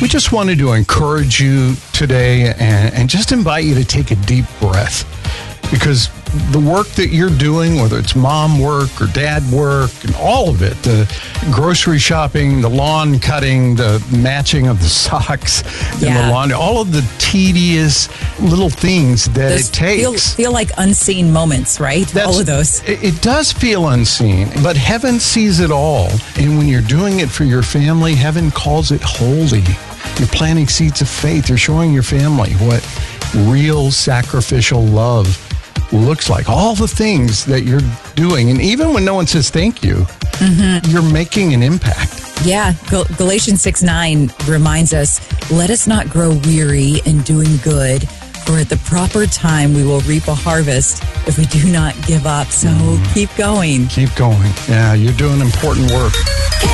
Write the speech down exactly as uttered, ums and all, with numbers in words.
We just wanted to encourage you today and, and just invite you to take a deep breath, because the work that you're doing, whether it's mom work or dad work and all of it, the grocery shopping, the lawn cutting, the matching of the socks Yeah. and the lawn, all of the tedious little things that Those it takes. Feel, feel like unseen moments, right? That's- all of those. It, it does feel unseen, but heaven sees it all. And when you're doing it for your family, heaven calls it holy. You're planting seeds of faith. You're showing your family what real sacrificial love looks like. All the things that you're doing. And even when no one says thank you, mm-hmm. you're making an impact. Yeah, Gal- Galatians six nine reminds us, let us not grow weary in doing good, for at the proper time we will reap a harvest if we do not give up. So mm. keep going. Keep going. Yeah, you're doing important work.